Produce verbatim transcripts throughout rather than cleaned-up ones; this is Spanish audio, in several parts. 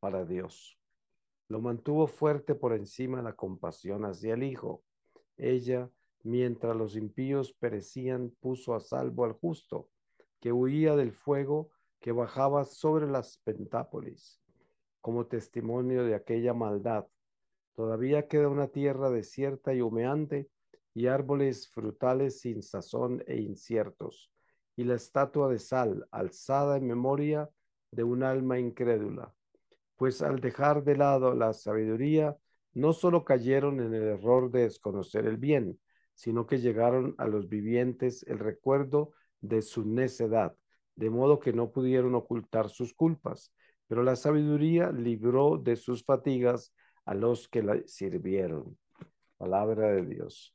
para Dios. Lo mantuvo fuerte por encima de la compasión hacia el Hijo. Ella, mientras los impíos perecían, puso a salvo al justo, que huía del fuego que bajaba sobre las pentápolis, como testimonio de aquella maldad. Todavía queda una tierra desierta y humeante, y árboles frutales sin sazón e inciertos, y la estatua de sal, alzada en memoria de un alma incrédula. Pues al dejar de lado la sabiduría, no solo cayeron en el error de desconocer el bien, sino que llegaron a los vivientes el recuerdo de su necedad, de modo que no pudieron ocultar sus culpas. Pero la sabiduría libró de sus fatigas a los que la sirvieron. Palabra de Dios.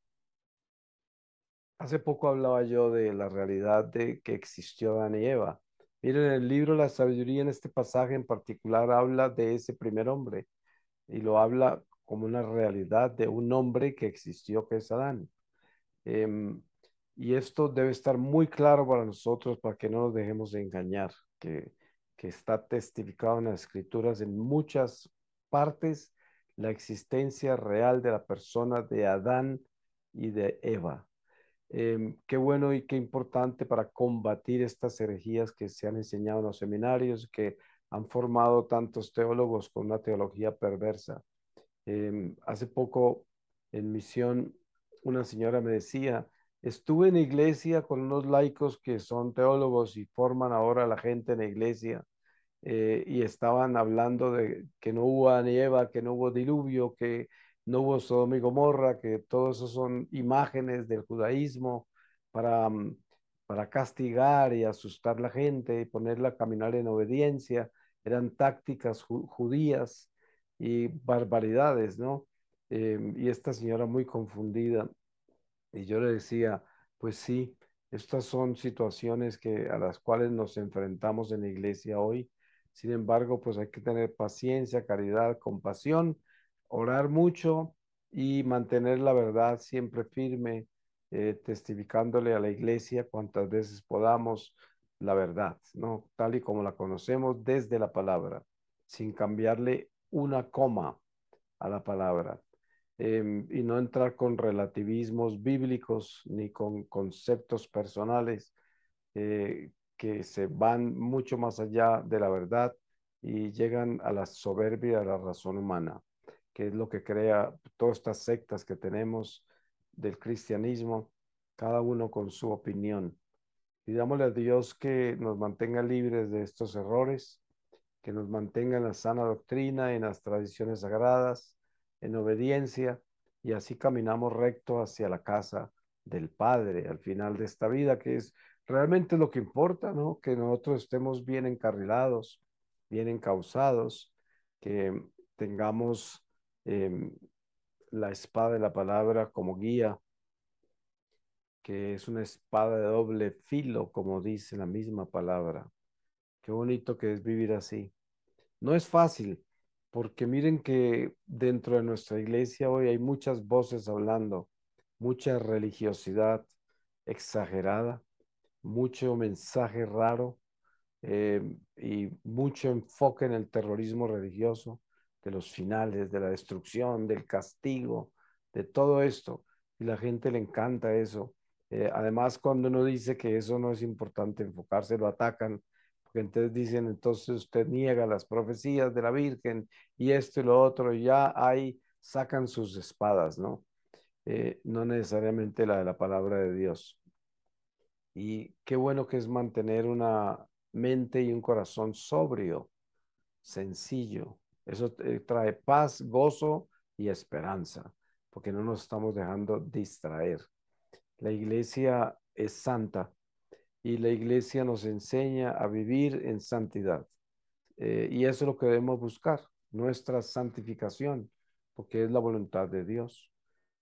Hace poco hablaba yo de la realidad de que existió Adán y Eva. Miren, el libro La sabiduría en este pasaje en particular habla de ese primer hombre y lo habla como una realidad de un hombre que existió, que es Adán. Em, y esto debe estar muy claro para nosotros para que no nos dejemos de engañar, que, que está testificado en las escrituras en muchas partes la existencia real de la persona de Adán y de Eva. Em, qué bueno y qué importante para combatir estas herejías que se han enseñado en los seminarios, que han formado tantos teólogos con una teología perversa. Em, hace poco en misión una señora me decía, estuve en iglesia con unos laicos que son teólogos y forman ahora a la gente en la iglesia eh, y estaban hablando de que no hubo Adán y Eva, que no hubo diluvio, que no hubo Sodoma y Gomorra, que todo eso son imágenes del judaísmo para, mm, para castigar y asustar a la gente y ponerla a caminar en obediencia. Eran tácticas ju- judías y barbaridades, ¿no? Em, y esta señora muy confundida. Y yo le decía, pues sí, estas son situaciones que, a las cuales nos enfrentamos en la iglesia hoy. Sin embargo, pues hay que tener paciencia, caridad, compasión, orar mucho y mantener la verdad siempre firme, eh, testificándole a la iglesia cuantas veces podamos la verdad, ¿no? Tal y como la conocemos desde la palabra, sin cambiarle una coma a la palabra em, y no entrar con relativismos bíblicos ni con conceptos personales eh, que se van mucho más allá de la verdad y llegan a la soberbia de la razón humana, que es lo que crea todas estas sectas que tenemos del cristianismo, cada uno con su opinión. Pidámosle a Dios que nos mantenga libres de estos errores, que nos mantenga en la sana doctrina, en las tradiciones sagradas, en obediencia, y así caminamos recto hacia la casa del Padre al final de esta vida, que es realmente lo que importa, ¿no? Que nosotros estemos bien encarrilados, bien encausados, que tengamos eh, la espada de la palabra como guía, que es una espada de doble filo, como dice la misma palabra. Qué bonito que es vivir así. No es fácil, porque miren que dentro de nuestra iglesia hoy hay muchas voces hablando, mucha religiosidad exagerada, mucho mensaje raro eh, y mucho enfoque en el terrorismo religioso, de los finales, de la destrucción, del castigo, de todo esto. Y la gente le encanta eso. Eh, además, cuando uno dice que eso no es importante enfocarse, lo atacan, porque entonces dicen, entonces usted niega las profecías de la Virgen y esto y lo otro, y ya ahí sacan sus espadas, ¿no? Eh, no necesariamente la de la palabra de Dios. Y qué bueno que es mantener una mente y un corazón sobrio, sencillo. Eso eh, trae paz, gozo y esperanza, porque no nos estamos dejando distraer. La iglesia es santa y la iglesia nos enseña a vivir en santidad. Eh, y eso es lo que debemos buscar, nuestra santificación, porque es la voluntad de Dios.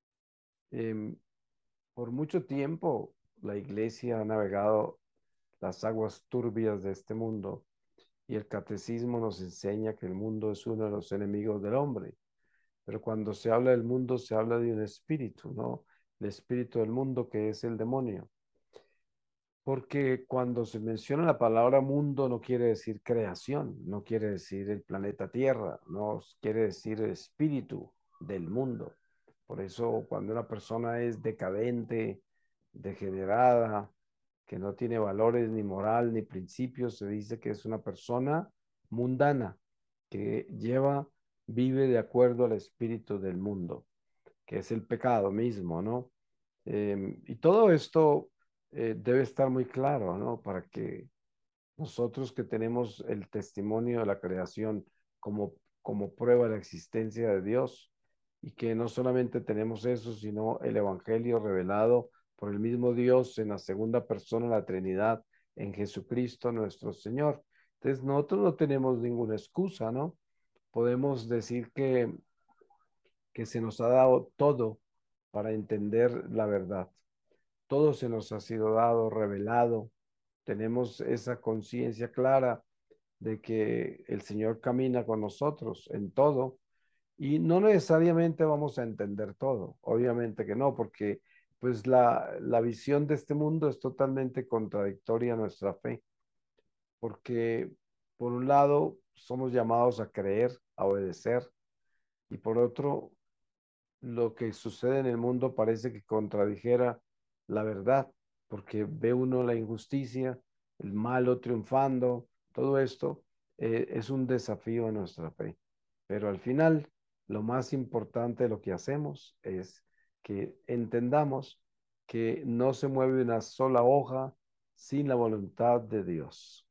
Em, por mucho tiempo la iglesia ha navegado las aguas turbias de este mundo y el catecismo nos enseña que el mundo es uno de los enemigos del hombre. Pero cuando se habla del mundo, se habla de un espíritu, ¿no? El espíritu del mundo que es el demonio. Porque cuando se menciona la palabra mundo no quiere decir creación, no quiere decir el planeta Tierra, no quiere decir el espíritu del mundo. Por eso cuando una persona es decadente, degenerada, que no tiene valores ni moral ni principios, se dice que es una persona mundana, que lleva, vive de acuerdo al espíritu del mundo, que es el pecado mismo, ¿no? Em, y todo esto eh, debe estar muy claro, ¿no? Para que nosotros que tenemos el testimonio de la creación como, como prueba de la existencia de Dios, y que no solamente tenemos eso, sino el Evangelio revelado por el mismo Dios en la segunda persona de la Trinidad, en Jesucristo nuestro Señor. Entonces nosotros no tenemos ninguna excusa, ¿no? Podemos decir que, que se nos ha dado todo para entender la verdad. Todo se nos ha sido dado, revelado. Tenemos esa conciencia clara de que el Señor camina con nosotros en todo y no necesariamente vamos a entender todo, obviamente que no, porque pues la, la visión de este mundo es totalmente contradictoria a nuestra fe, porque por un lado somos llamados a creer, a obedecer, y por otro lo que sucede en el mundo parece que contradijera la verdad, porque ve uno la injusticia, el malo triunfando, todo esto eh, es un desafío a nuestra fe. Pero al final, lo más importante de lo que hacemos es que entendamos que no se mueve una sola hoja sin la voluntad de Dios.